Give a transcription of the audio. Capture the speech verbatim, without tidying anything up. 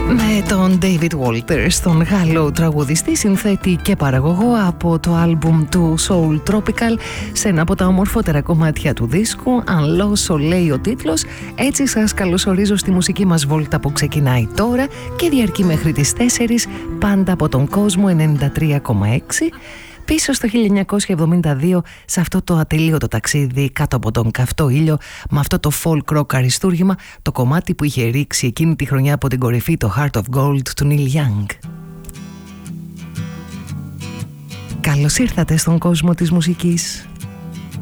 Με τον David Walters, τον Γάλλο τραγουδιστή, συνθέτη και παραγωγό από το άλμπουμ του Soul Tropical, σε ένα από τα ομορφότερα κομμάτια του δίσκου, «Un Lo Soleil» ο τίτλος. Έτσι σας καλωσορίζω στη μουσική μας βόλτα που ξεκινάει τώρα και διαρκεί μέχρι τις τέσσερις, πάντα από τον κόσμο ενενήντα τρία κόμμα έξι. Πίσω στο χίλια εννιακόσια εβδομήντα δύο, σε αυτό το ατελείωτο ταξίδι κάτω από τον καυτό ήλιο, με αυτό το folk rock αριστούργημα, το κομμάτι που είχε ρίξει εκείνη τη χρονιά από την κορυφή το Heart of Gold του Neil Young. Καλώς ήρθατε στον κόσμο της μουσικής.